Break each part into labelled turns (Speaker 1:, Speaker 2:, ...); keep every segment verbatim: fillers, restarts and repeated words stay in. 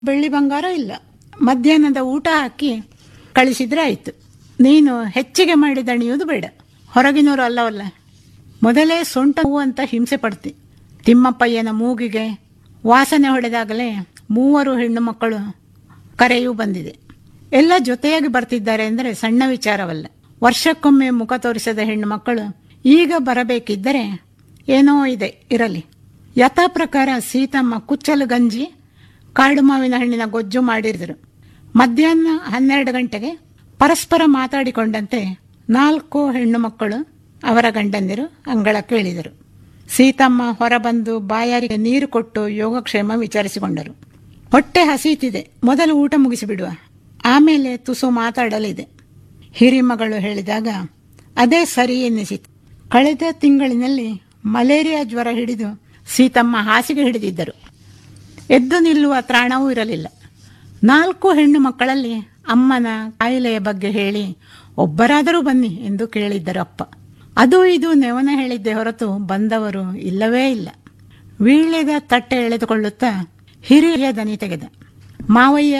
Speaker 1: ಬೆಳ್ಳಿ ಬಂಗಾರ ಇಲ್ಲ. ಮಧ್ಯಾಹ್ನದ ಊಟ ಹಾಕಿ ಕಳಿಸಿದ್ರೆ ಆಯಿತು. ನೀನು ಹೆಚ್ಚಿಗೆ ಮಾಡಿ ದಣಿಯೋದು ಬೇಡ. ಹೊರಗಿನವರು ಅಲ್ಲವಲ್ಲ. ಮೊದಲೇ ಸೊಂಟ ಹೂವು ಅಂತ ಹಿಂಸೆ ಪಡ್ತಿ. ತಿಮ್ಮಪ್ಪಯ್ಯನ ಮೂಗಿಗೆ ವಾಸನೆ ಹೊಡೆದಾಗಲೇ ಮೂವರು ಹೆಣ್ಣು ಮಕ್ಕಳು ಕರೆಯೂ ಬಂದಿದೆ. ಎಲ್ಲ ಜೊತೆಯಾಗಿ ಬರ್ತಿದ್ದಾರೆ ಅಂದರೆ ಸಣ್ಣ ವಿಚಾರವಲ್ಲ. ವರ್ಷಕ್ಕೊಮ್ಮೆ ಮುಖ ತೋರಿಸದ ಹೆಣ್ಣು ಮಕ್ಕಳು ಈಗ ಬರಬೇಕಿದ್ದರೆ ಏನೋ ಇದೆ, ಇರಲಿ. ಯಥಾ ಪ್ರಕಾರ ಸೀತಮ್ಮ ಕುಚ್ಚಲು ಗಂಜಿ ಕಾಡು ಮಾವಿನ ಹಣ್ಣಿನ ಗೊಜ್ಜು ಮಾಡಿದ್ರು. ಮಧ್ಯಾಹ್ನ ಹನ್ನೆರಡು ಗಂಟೆಗೆ ಪರಸ್ಪರ ಮಾತಾಡಿಕೊಂಡಂತೆ ನಾಲ್ಕು ಹೆಣ್ಣು ಮಕ್ಕಳು ಅವರ ಗಂಡಂದಿರು ಅಂಗಳಕ್ಕೆ ಇಳಿದರು. ಸೀತಮ್ಮ ಹೊರಬಂದು ಬಾಯಾರಿಗೆ ನೀರು ಕೊಟ್ಟು ಯೋಗಕ್ಷೇಮ ವಿಚಾರಿಸಿಕೊಂಡರು. ಹೊಟ್ಟೆ ಹಸೀತಿದೆ, ಮೊದಲು ಊಟ ಮುಗಿಸಿಬಿಡುವ, ಆಮೇಲೆ ತುಸು ಮಾತಾಡಲಿದೆ. ಹಿರಿಮಗಳು ಹೇಳಿದಾಗ ಅದೇ ಸರಿ ಎನ್ನಿಸಿತು. ಕಳೆದ ತಿಂಗಳಿನಲ್ಲಿ ಮಲೇರಿಯಾ ಜ್ವರ ಹಿಡಿದು ಸೀತಮ್ಮ ಹಾಸಿಗೆ ಹಿಡಿದಿದ್ದರು. ಎದ್ದು ನಿಲ್ಲುವ ತ್ರಾಣವೂ ಇರಲಿಲ್ಲ. ನಾಲ್ಕು ಹೆಣ್ಣು ಮಕ್ಕಳಲ್ಲಿ ಅಮ್ಮನ ಕಾಯಿಲೆಯ ಬಗ್ಗೆ ಹೇಳಿ ಒಬ್ಬರಾದರೂ ಬನ್ನಿ ಎಂದು ಕೇಳಿದ್ದರು ಅಪ್ಪ. ಅದು ಇದು ನೆವನ ಹೇಳಿದ್ದೆ ಹೊರತು ಬಂದವರು ಇಲ್ಲವೇ ಇಲ್ಲ. ವೀಳ್ಯದ ತಟ್ಟೆ ಎಳೆದುಕೊಳ್ಳುತ್ತಾ ಹಿರಿಯ ದನಿ ತೆಗೆದ. ಮಾವಯ್ಯ,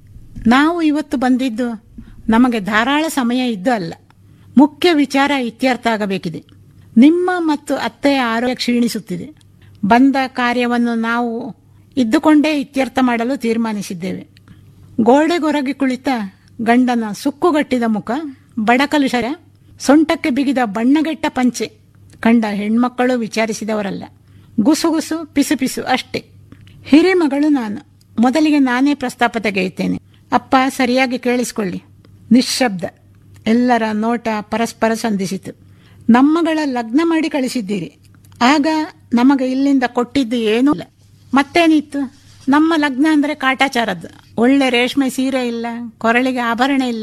Speaker 1: ನಾವು ಇವತ್ತು ಬಂದಿದ್ದು ನಮಗೆ ಧಾರಾಳ ಸಮಯ ಇದ್ದು ಅಲ್ಲ. ಮುಖ್ಯ ವಿಚಾರ ಇತ್ಯರ್ಥ ಆಗಬೇಕಿದೆ. ನಿಮ್ಮ ಮತ್ತು ಅತ್ತೆಯ ಆರೋಗ್ಯ ಕ್ಷೀಣಿಸುತ್ತಿದೆ. ಬಂದ ಕಾರ್ಯವನ್ನು ನಾವು ಇದ್ದುಕೊಂಡೇ ಇತ್ಯರ್ಥ ಮಾಡಲು ತೀರ್ಮಾನಿಸಿದ್ದೇವೆ. ಗೋಡೆಗೊರಗಿ ಕುಳಿತ ಗಂಡನ ಸುಕ್ಕುಗಟ್ಟಿದ ಮುಖ, ಬಡಕಲು ಶರ, ಸೊಂಟಕ್ಕೆ ಬಿಗಿದ ಬಣ್ಣಗೆಟ್ಟ ಪಂಚೆ ಕಂಡ ಹೆಣ್ಮಕ್ಕಳು ವಿಚಾರಿಸಿದವರಲ್ಲ. ಗುಸುಗುಸು ಪಿಸು ಪಿಸು ಅಷ್ಟೇ. ಹಿರಿಮಗಳು ನಾನು. ಮೊದಲಿಗೆ ನಾನೇ ಪ್ರಸ್ತಾಪ ತೆಗೆಯುತ್ತೇನೆ. ಅಪ್ಪ ಸರಿಯಾಗಿ ಕೇಳಿಸಿಕೊಳ್ಳಿ. ನಿಶ್ಶಬ್ದ. ಎಲ್ಲರ ನೋಟ ಪರಸ್ಪರ ಸಂಧಿಸಿತು. ನಮ್ಮಗಳ ಲಗ್ನ ಮಾಡಿ ಕಳಿಸಿದ್ದೀರಿ. ಆಗ ನಮಗೆ ಇಲ್ಲಿಂದ ಕೊಟ್ಟಿದ್ದು ಏನೂ ಇಲ್ಲ. ಮತ್ತೇನಿತ್ತು? ನಮ್ಮ ಲಗ್ನ ಅಂದರೆ ಕಾಟಾಚಾರದ್ದು. ಒಳ್ಳೆ ರೇಷ್ಮೆ ಸೀರೆ ಇಲ್ಲ, ಕೊರಳಿಗೆ ಆಭರಣ ಇಲ್ಲ.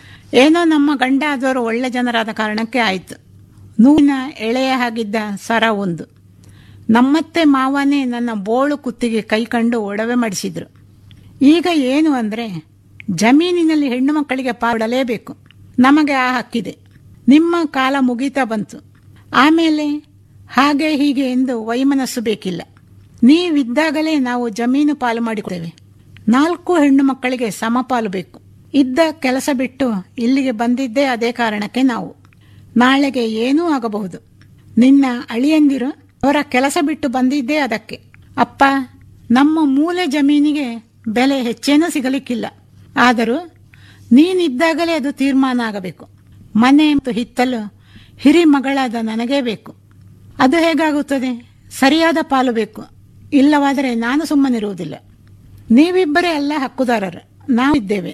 Speaker 1: ಏನೋ ನಮ್ಮ ಗಂಡ ಆದವರು ಒಳ್ಳೆ ಜನರಾದ ಕಾರಣಕ್ಕೆ ಆಯಿತು. ನೂಲಿನ ಎಳೆಯ ಹಾಗಿದ್ದ ಸರ ಒಂದು. ನಮ್ಮತ್ತೆ ಮಾವನೇ ನನ್ನ ಬೋಳು ಕುತ್ತಿಗೆ ಕೈ ಕಂಡು ಒಡವೆ ಮಾಡಿಸಿದ್ರು. ಈಗ ಏನು ಅಂದರೆ ಜಮೀನಿನಲ್ಲಿ ಹೆಣ್ಣು ಮಕ್ಕಳಿಗೆ ಪಾಡಲೇಬೇಕು. ನಮಗೆ ಆ ಹಕ್ಕಿದೆ. ನಿಮ್ಮ ಕಾಲ ಮುಗೀತಾ ಬಂತು. ಆಮೇಲೆ ಹಾಗೆ ಹೀಗೆ ಎಂದು ವೈಮನಸ್ಸು ಬೇಕಿಲ್ಲ. ನೀವಿದ್ದಾಗಲೇ ನಾವು ಜಮೀನು ಪಾಲು ಮಾಡಿಕೊಡ್ತೇವೆ. ನಾಲ್ಕು ಹೆಣ್ಣು ಮಕ್ಕಳಿಗೆ ಸಮಪಾಲು ಬೇಕು. ಇದ್ದ ಕೆಲಸ ಬಿಟ್ಟು ಇಲ್ಲಿಗೆ ಬಂದಿದ್ದೇ ಅದೇ ಕಾರಣಕ್ಕೆ ನಾವು. ನಾಳೆಗೆ ಏನೂ ಆಗಬಹುದು. ನಿನ್ನ ಅಳಿಯಂದಿರು ಅವರ ಕೆಲಸ ಬಿಟ್ಟು ಬಂದಿದ್ದೇ ಅದಕ್ಕೆ. ಅಪ್ಪ, ನಮ್ಮ ಮೂಲೆ ಜಮೀನಿಗೆ ಬೆಲೆ ಹೆಚ್ಚೇನೂ ಸಿಗಲಿಕ್ಕಿಲ್ಲ. ಆದರೂ ನೀನಿದ್ದಾಗಲೇ ಅದು ತೀರ್ಮಾನ ಆಗಬೇಕು. ಮನೆ ಮತ್ತು ಹಿತ್ತಲು ಹಿರಿ ಮಗಳಾದ ನನಗೇ ಬೇಕು. ಅದು ಹೇಗಾಗುತ್ತದೆ? ಸರಿಯಾದ ಪಾಲು ಬೇಕು. ಇಲ್ಲವಾದರೆ ನಾನು ಸುಮ್ಮನಿರುವುದಿಲ್ಲ. ನೀವಿಬ್ಬರೇ ಎಲ್ಲ ಹಕ್ಕುದಾರರು, ನಾವಿದ್ದೇವೆ.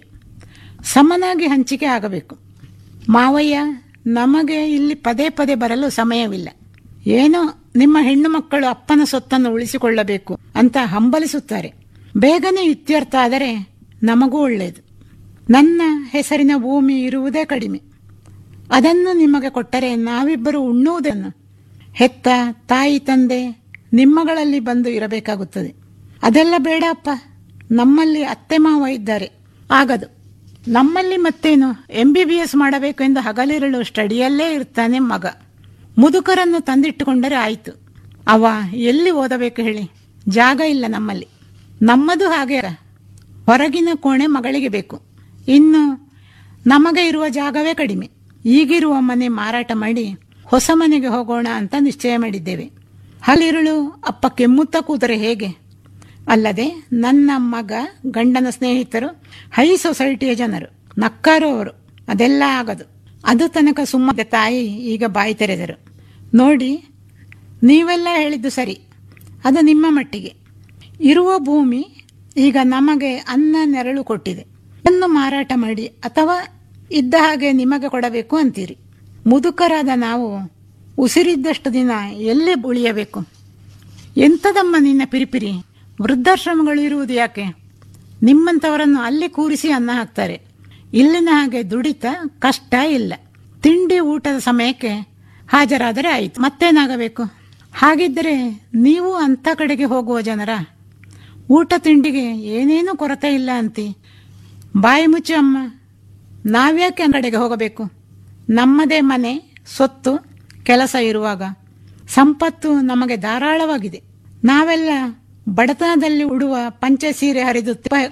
Speaker 1: ಸಮನಾಗಿ ಹಂಚಿಕೆ ಆಗಬೇಕು. ಮಾವಯ್ಯ, ನಮಗೆ ಇಲ್ಲಿ ಪದೇ ಪದೇ ಬರಲು ಸಮಯವಿಲ್ಲ. ಏನೋ ನಿಮ್ಮ ಹೆಣ್ಣು ಮಕ್ಕಳು ಅಪ್ಪನ ಸೊತ್ತನ್ನು ಉಳಿಸಿಕೊಳ್ಳಬೇಕು ಅಂತ ಹಂಬಲಿಸುತ್ತಾರೆ. ಬೇಗನೆ ಇತ್ಯರ್ಥ ಆದರೆ ನಮಗೂ ಒಳ್ಳೆಯದು. ನನ್ನ ಹೆಸರಿನ ಭೂಮಿ ಇರುವುದೇ ಕಡಿಮೆ. ಅದನ್ನು ನಿಮಗೆ ಕೊಟ್ಟರೆ ನಾವಿಬ್ಬರು ಉಣ್ಣುವುದನ್ನು. ಹೆತ್ತ ತಾಯಿ ತಂದೆ ನಿಮ್ಮಗಳಲ್ಲಿ ಬಂದು ಇರಬೇಕಾಗುತ್ತದೆ. ಅದೆಲ್ಲ ಬೇಡ ಅಪ್ಪ. ನಮ್ಮಲ್ಲಿ ಅತ್ತೆ ಮಾವ ಇದ್ದಾರೆ, ಆಗದು. ನಮ್ಮಲ್ಲಿ ಮತ್ತೇನು, ಎಂ ಬಿ ಬಿ ಎಸ್ ಮಾಡಬೇಕು ಎಂದು ಹಗಲಿರಲು ಸ್ಟಡಿಯಲ್ಲೇ ಇರ್ತಾನೆ ಮಗ. ಮುದುಕರನ್ನು ತಂದಿಟ್ಟುಕೊಂಡರೆ ಆಯಿತು. ಅವ ಎಲ್ಲಿ ಓದಬೇಕು ಹೇಳಿ? ಜಾಗ ಇಲ್ಲ ನಮ್ಮಲ್ಲಿ. ನಮ್ಮದು ಹಾಗೆ. ಹೊರಗಿನ ಕೋಣೆ ಮಗಳಿಗೆ ಬೇಕು. ಇನ್ನು ನಮಗೆ ಇರುವ ಜಾಗವೇ ಕಡಿಮೆ. ಈಗಿರುವ ಮನೆ ಮಾರಾಟ ಮಾಡಿ ಹೊಸ ಮನೆಗೆ ಹೋಗೋಣ ಅಂತ ನಿಶ್ಚಯ ಮಾಡಿದ್ದೇವೆ. ಹಲ್ಲಿರುಳು ಅಪ್ಪ ಕೆಮ್ಮುತ್ತಾ ಕೂತರೆ ಹೇಗೆ? ಅಲ್ಲದೆ ನನ್ನ ಮಗ ಗಂಡನ ಸ್ನೇಹಿತರು ಹೈ ಸೊಸೈಟಿಯ ಜನರು, ನಕ್ಕಾರು ಅವರು. ಅದೆಲ್ಲ ಆಗದು. ಅದು ತನಕ ಸುಮ್ಮನೆ ತಾಯಿ ಈಗ ಬಾಯಿ ತೆರೆದರು. ನೋಡಿ, ನೀವೆಲ್ಲ ಹೇಳಿದ್ದು ಸರಿ. ಅದು ನಿಮ್ಮ ಮಟ್ಟಿಗೆ. ಇರುವ ಭೂಮಿ ಈಗ ನಮಗೆ ಅನ್ನ ನೆರಳು ಕೊಟ್ಟಿದೆ. ಅದನ್ನು ಮಾರಾಟ ಮಾಡಿ ಅಥವಾ ಇದ್ದ ಹಾಗೆ ನಿಮಗೆ ಕೊಡಬೇಕು ಅಂತೀರಿ. ಮುದುಕರಾದ ನಾವು ಉಸಿರಿದ್ದಷ್ಟು ದಿನ ಎಲ್ಲೇ ಉಳಿಯಬೇಕು? ಎಂಥದಮ್ಮ ನಿನ್ನ ಪಿರಿಪಿರಿ? ವೃದ್ಧಾಶ್ರಮಗಳು ಇರುವುದು ಯಾಕೆ? ನಿಮ್ಮಂಥವರನ್ನು ಅಲ್ಲಿ ಕೂರಿಸಿ ಅನ್ನ ಹಾಕ್ತಾರೆ. ಇಲ್ಲಿನ ಹಾಗೆ ದುಡಿತ ಕಷ್ಟ ಇಲ್ಲ. ತಿಂಡಿ ಊಟದ ಸಮಯಕ್ಕೆ ಹಾಜರಾದರೆ ಆಯಿತು, ಮತ್ತೇನಾಗಬೇಕು? ಹಾಗಿದ್ದರೆ ನೀವು ಅಂಥ ಕಡೆಗೆ ಹೋಗುವ ಜನರ? ಊಟ ತಿಂಡಿಗೆ ಏನೇನೂ ಕೊರತೆ ಇಲ್ಲ ಅಂತಿ. ಬಾಯಿ ಮುಚ್ಚು ಅಮ್ಮ. ನಾವ್ಯಾಕೆ ಆ ಕಡೆಗೆ ಹೋಗಬೇಕು? ನಮ್ಮದೇ ಮನೆ, ಸೊತ್ತು, ಕೆಲಸ ಇರುವಾಗ ಸಂಪತ್ತು ನಮಗೆ ಧಾರಾಳವಾಗಿದೆ. ನಾವೆಲ್ಲ ಬಡತನದಲ್ಲಿ ಉಡುವ ಪಂಚೆ ಸೀರೆ ಹರಿದು